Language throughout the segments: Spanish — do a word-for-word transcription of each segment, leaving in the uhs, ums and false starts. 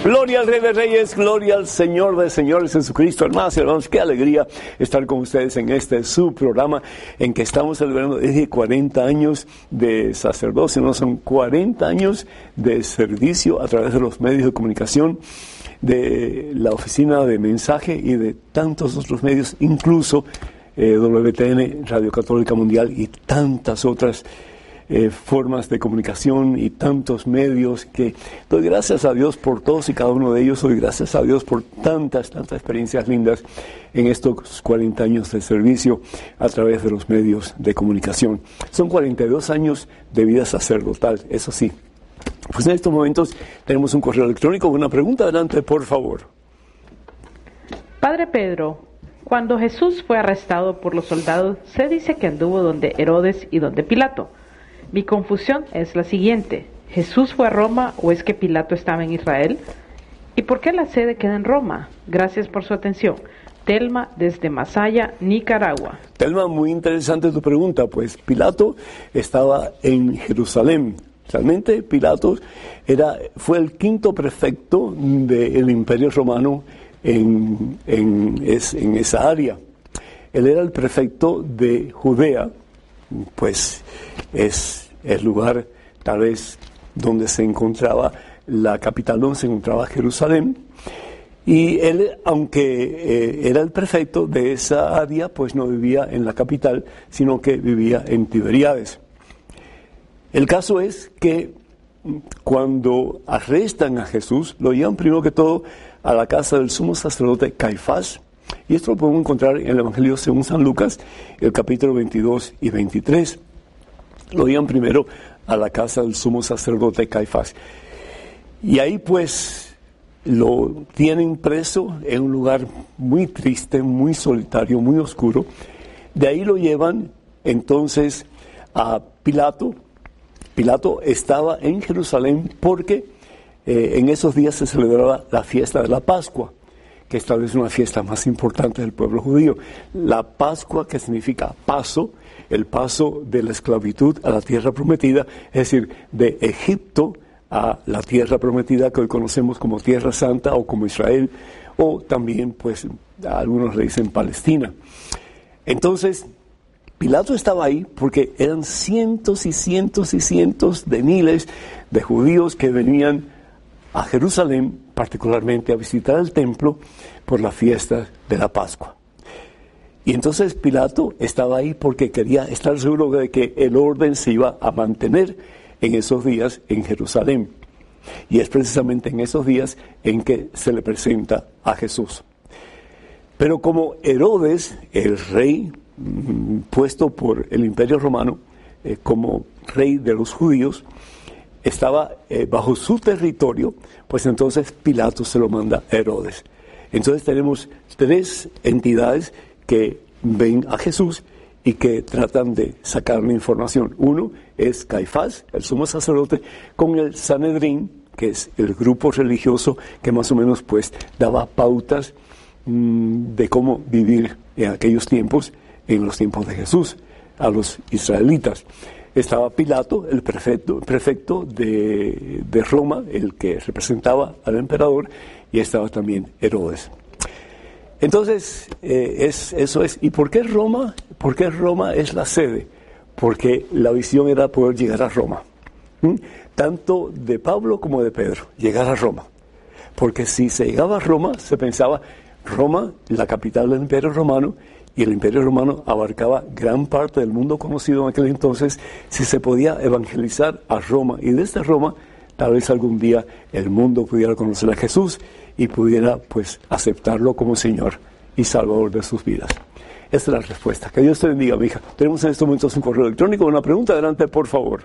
Gloria al Rey de Reyes, gloria al Señor de Señores Jesucristo. Hermanos y hermanos, qué alegría estar con ustedes en este su programa en que estamos celebrando desde cuarenta años de sacerdocio, no son cuarenta años de servicio a través de los medios de comunicación, de la oficina de mensaje y de tantos otros medios, incluso eh, W T N, Radio Católica Mundial y tantas otras Eh, formas de comunicación y tantos medios que doy gracias a Dios por todos y cada uno de ellos. Doy gracias a Dios por tantas, tantas experiencias lindas en estos cuarenta años de servicio a través de los medios de comunicación. Son cuarenta y dos años de vida sacerdotal, eso sí. Pues en estos momentos tenemos un correo electrónico con una pregunta. Adelante, por favor. Padre Pedro, cuando Jesús fue arrestado por los soldados, se dice que anduvo donde Herodes y donde Pilato. Mi confusión es la siguiente: ¿Jesús fue a Roma o es que Pilato estaba en Israel? ¿Y por qué la sede queda en Roma? Gracias por su atención. Telma, desde Masaya, Nicaragua. Telma, muy interesante tu pregunta, pues Pilato estaba en Jerusalén. Realmente Pilato era, fue el quinto prefecto del Imperio Romano en, en, es, en esa área. Él era el prefecto de Judea, pues es el lugar tal vez donde se encontraba la capital, donde se encontraba Jerusalén, y él, aunque eh, era el prefecto de esa área, pues no vivía en la capital, sino que vivía en Tiberíades. El caso es que cuando arrestan a Jesús, lo llevan primero que todo a la casa del sumo sacerdote Caifás, y esto lo podemos encontrar en el Evangelio según San Lucas, el capítulo veintidós y veintitrés. Lo llevan primero a la casa del sumo sacerdote Caifás. Y ahí pues lo tienen preso en un lugar muy triste, muy solitario, muy oscuro. De ahí lo llevan entonces a Pilato. Pilato estaba en Jerusalén porque eh, en esos días se celebraba la fiesta de la Pascua, que es tal vez una fiesta más importante del pueblo judío. La Pascua, que significa paso, el paso de la esclavitud a la tierra prometida, es decir, de Egipto a la tierra prometida que hoy conocemos como Tierra Santa o como Israel, o también, pues, algunos le dicen Palestina. Entonces, Pilato estaba ahí porque eran cientos y cientos y cientos de miles de judíos que venían a Jerusalén, particularmente a visitar el templo por la fiesta de la Pascua. Y entonces Pilato estaba ahí porque quería estar seguro de que el orden se iba a mantener en esos días en Jerusalén. Y es precisamente en esos días en que se le presenta a Jesús. Pero como Herodes, el rey mmm, puesto por el Imperio Romano eh, como rey de los judíos, estaba eh, bajo su territorio, pues entonces Pilato se lo manda a Herodes. Entonces tenemos tres entidades que ven a Jesús y que tratan de sacarle información. Uno es Caifás, el sumo sacerdote, con el Sanedrín, que es el grupo religioso que más o menos pues daba pautas mmm, de cómo vivir en aquellos tiempos, en los tiempos de Jesús, a los israelitas. Estaba Pilato, el prefecto, prefecto de, de Roma, el que representaba al emperador, y estaba también Herodes. Entonces, eh, es, eso es. ¿Y por qué Roma? ¿Por qué Roma es la sede? Porque la visión era poder llegar a Roma. ¿Mm? Tanto de Pablo como de Pedro, llegar a Roma. Porque si se llegaba a Roma, se pensaba, Roma, la capital del Imperio Romano, y el Imperio Romano abarcaba gran parte del mundo conocido en aquel entonces. Si se podía evangelizar a Roma, y desde Roma, tal vez algún día el mundo pudiera conocer a Jesús y pudiera pues aceptarlo como Señor y Salvador de sus vidas. Esa es la respuesta. Que Dios te bendiga, mi hija. Tenemos en estos momentos un correo electrónico, una pregunta. Adelante, por favor.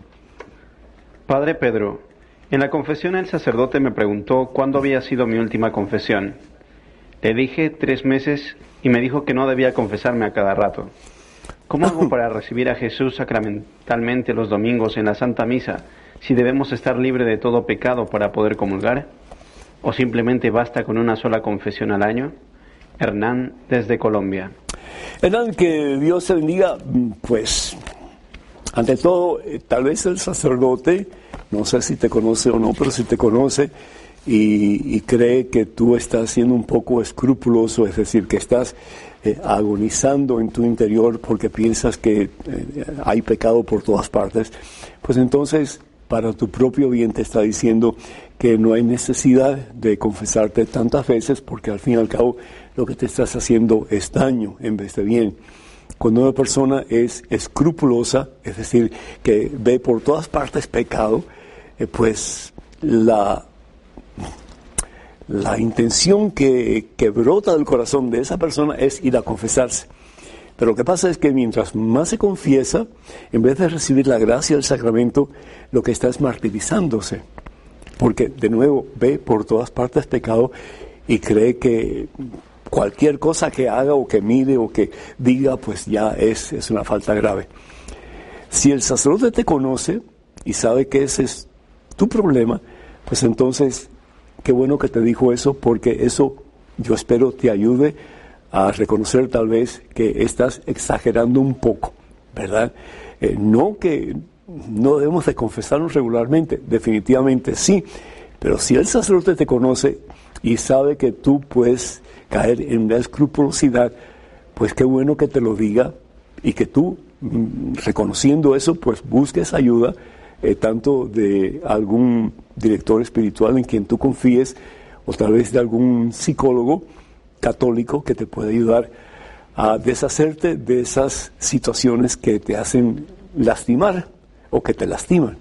Padre Pedro, en la confesión el sacerdote me preguntó cuándo había sido mi última confesión. Le dije tres meses y me dijo que no debía confesarme a cada rato. ¿Cómo hago para recibir a Jesús sacramentalmente los domingos en la Santa Misa, si debemos estar libres de todo pecado para poder comulgar? ¿O simplemente basta con una sola confesión al año? Hernán, desde Colombia. Hernán, que Dios te bendiga. Pues, ante todo, eh, tal vez el sacerdote, no sé si te conoce o no, pero si te conoce, y, y cree que tú estás siendo un poco escrupuloso, es decir, que estás eh, agonizando en tu interior porque piensas que eh, hay pecado por todas partes, pues entonces para tu propio bien te está diciendo que no hay necesidad de confesarte tantas veces, porque al fin y al cabo lo que te estás haciendo es daño en vez de bien. Cuando una persona es escrupulosa, es decir, que ve por todas partes pecado, eh, pues la, la intención que, que brota del corazón de esa persona es ir a confesarse. Pero lo que pasa es que mientras más se confiesa, en vez de recibir la gracia del sacramento, lo que está es martirizándose. Porque, de nuevo, ve por todas partes pecado y cree que cualquier cosa que haga o que mire o que diga, pues ya es, es una falta grave. Si el sacerdote te conoce y sabe que ese es tu problema, pues entonces, qué bueno que te dijo eso, porque eso, yo espero, te ayude a reconocer tal vez que estás exagerando un poco, ¿verdad? Eh, no que no debemos de confesarnos regularmente, definitivamente sí, pero si el sacerdote te conoce y sabe que tú puedes caer en una escrupulosidad, pues qué bueno que te lo diga y que tú, reconociendo eso, pues busques ayuda, eh, tanto de algún director espiritual en quien tú confíes, o tal vez de algún psicólogo católico que te pueda ayudar a deshacerte de esas situaciones que te hacen lastimar o que te lastiman.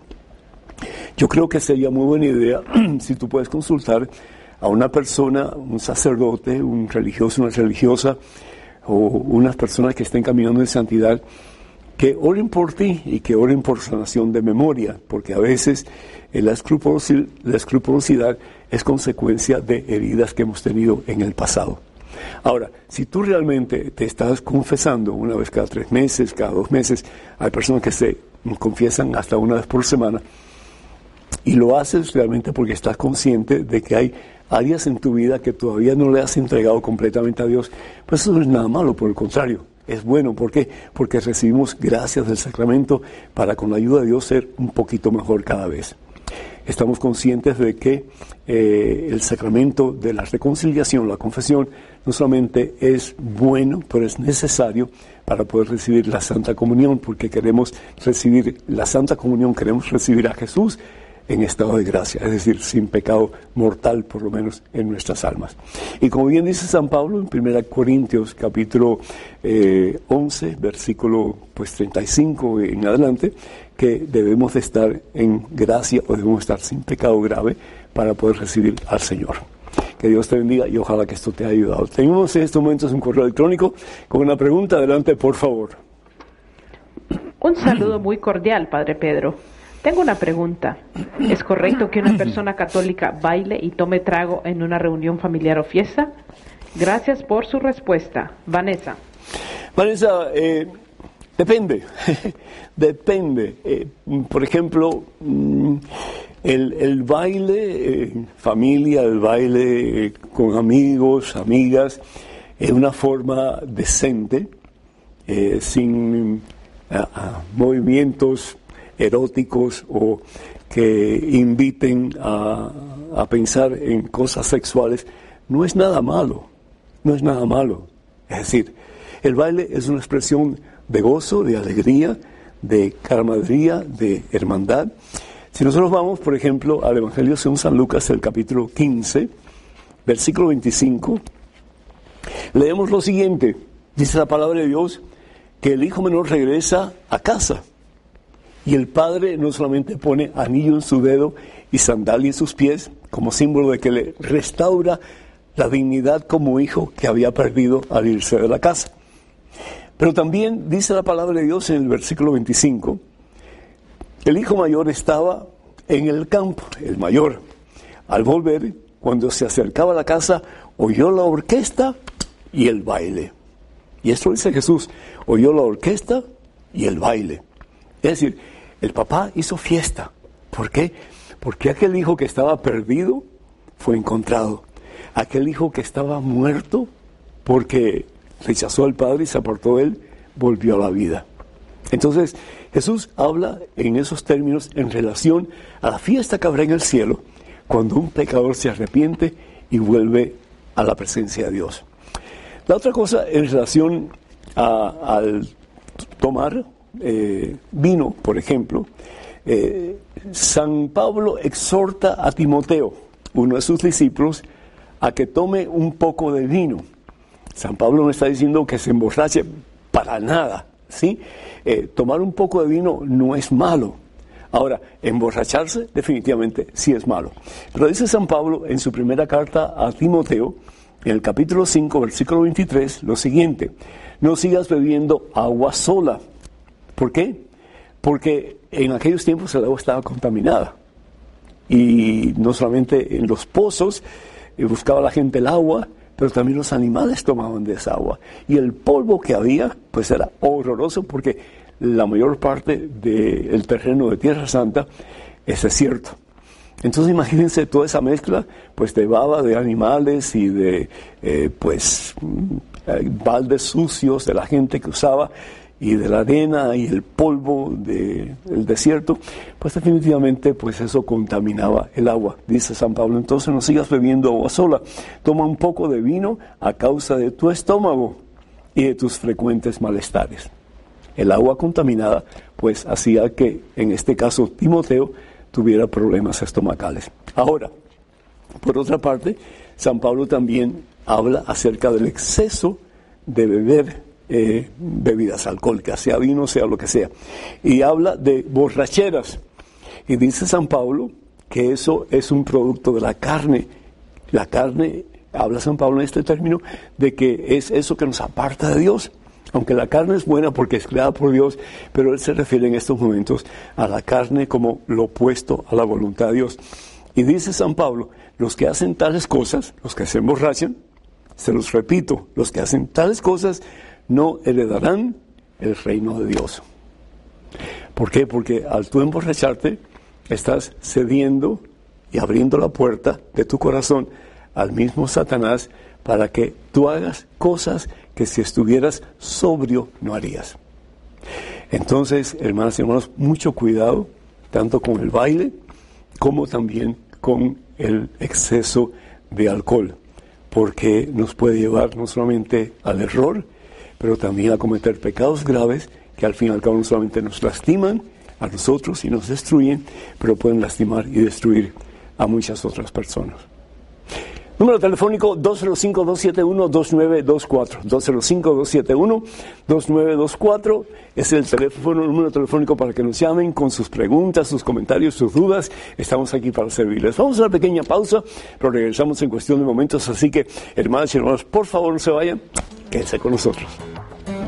Yo creo que sería muy buena idea si tú puedes consultar a una persona, un sacerdote, un religioso, una religiosa, o unas personas que estén caminando en santidad, que oren por ti y que oren por sanación de memoria, porque a veces eh, la, escrupulosidad, la escrupulosidad es consecuencia de heridas que hemos tenido en el pasado. Ahora, si tú realmente te estás confesando una vez cada tres meses, cada dos meses, hay personas que se confiesan hasta una vez por semana, y lo haces realmente porque estás consciente de que hay áreas en tu vida que todavía no le has entregado completamente a Dios, pues eso no es nada malo, por el contrario, es bueno. ¿Por qué? Porque recibimos gracias del sacramento para, con la ayuda de Dios, ser un poquito mejor cada vez. Estamos conscientes de que eh, el sacramento de la reconciliación, la confesión, no solamente es bueno, pero es necesario para poder recibir la Santa Comunión, porque queremos recibir la Santa Comunión, queremos recibir a Jesús en estado de gracia, es decir, sin pecado mortal, por lo menos en nuestras almas. Y como bien dice San Pablo en primera Corintios capítulo eh, once, versículo pues treinta y cinco en adelante, que debemos de estar en gracia o debemos estar sin pecado grave para poder recibir al Señor. Que Dios te bendiga y ojalá que esto te haya ayudado. Tenemos en estos momentos un correo electrónico con una pregunta. Adelante, por favor. Un saludo muy cordial, Padre Pedro. Tengo una pregunta. ¿Es correcto que una persona católica baile y tome trago en una reunión familiar o fiesta? Gracias por su respuesta. Vanessa. Vanessa, eh, depende. depende. Eh, por ejemplo, el, el baile en familia, el baile con amigos, amigas, es una forma decente, eh, sin uh, uh, movimientos eróticos o que inviten a, a pensar en cosas sexuales, no es nada malo, no es nada malo. Es decir, el baile es una expresión de gozo, de alegría, de camaradería, de hermandad. Si nosotros vamos, por ejemplo, al Evangelio según San Lucas, el capítulo quince, versículo veinticinco, leemos lo siguiente. Dice la palabra de Dios que el hijo menor regresa a casa. Y el padre no solamente pone anillo en su dedo y sandalia en sus pies, como símbolo de que le restaura la dignidad como hijo que había perdido al irse de la casa. Pero también dice la palabra de Dios en el versículo veinticinco, el hijo mayor estaba en el campo, el mayor. Al volver, cuando se acercaba a la casa, oyó la orquesta y el baile. Y esto dice Jesús, oyó la orquesta y el baile. Es decir, el papá hizo fiesta. ¿Por qué? Porque aquel hijo que estaba perdido fue encontrado. Aquel hijo que estaba muerto porque rechazó al padre y se apartó de él, volvió a la vida. Entonces, Jesús habla en esos términos en relación a la fiesta que habrá en el cielo cuando un pecador se arrepiente y vuelve a la presencia de Dios. La otra cosa en relación a, al tomar eh, vino, por ejemplo, eh, San Pablo exhorta a Timoteo, uno de sus discípulos, a que tome un poco de vino. San Pablo no está diciendo que se emborrache para nada, ¿sí? Eh, tomar un poco de vino no es malo. Ahora, emborracharse definitivamente sí es malo. Pero dice San Pablo en su primera carta a Timoteo, en el capítulo cinco, versículo veintitrés, lo siguiente: no sigas bebiendo agua sola. ¿Por qué? Porque en aquellos tiempos el agua estaba contaminada. Y no solamente en los pozos buscaba la gente el agua, pero también los animales tomaban de esa agua. Y el polvo que había, pues era horroroso, porque la mayor parte del terreno de Tierra Santa es desierto. Entonces imagínense toda esa mezcla, pues de baba de animales y de, eh, pues, eh, baldes sucios de la gente que usaba, y de la arena y el polvo del desierto, pues definitivamente pues eso contaminaba el agua. Dice San Pablo, entonces no sigas bebiendo agua sola, toma un poco de vino a causa de tu estómago y de tus frecuentes malestares. El agua contaminada pues hacía que en este caso Timoteo tuviera problemas estomacales. Ahora, por otra parte, San Pablo también habla acerca del exceso de beber Eh, bebidas alcohólicas, sea vino, sea lo que sea, y habla de borracheras, y dice San Pablo que eso es un producto de la carne. La carne, habla San Pablo en este término, de que es eso que nos aparta de Dios, aunque la carne es buena porque es creada por Dios, pero él se refiere en estos momentos a la carne como lo opuesto a la voluntad de Dios. Y dice San Pablo, los que hacen tales cosas, los que se emborrachan, se los repito, los que hacen tales cosas no heredarán el reino de Dios. ¿Por qué? Porque al tú emborracharte, estás cediendo y abriendo la puerta de tu corazón al mismo Satanás para que tú hagas cosas que si estuvieras sobrio no harías. Entonces, hermanas y hermanos, mucho cuidado, tanto con el baile como también con el exceso de alcohol, porque nos puede llevar no solamente al error, pero también a cometer pecados graves que al fin y al cabo no solamente nos lastiman a nosotros y nos destruyen, pero pueden lastimar y destruir a muchas otras personas. Número telefónico dos cero cinco, dos siete uno, dos nueve dos cuatro. dos cero cinco, dos siete uno, dos nueve dos cuatro es el teléfono, el número telefónico para que nos llamen con sus preguntas, sus comentarios, sus dudas. Estamos aquí para servirles. Vamos a una pequeña pausa, pero regresamos en cuestión de momentos. Así que, hermanas y hermanos, por favor no se vayan, quédense con nosotros.